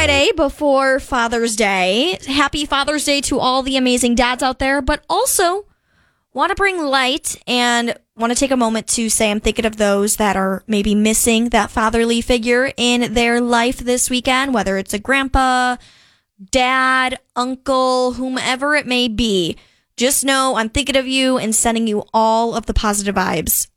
Friday before Father's Day. Happy Father's Day to all the amazing dads out there, but also want to bring light and want to take a moment to say I'm thinking of those that are maybe missing that fatherly figure in their life this weekend, whether it's a grandpa, dad, uncle, whomever it may be. Just know I'm thinking of you and sending you all of the positive vibes.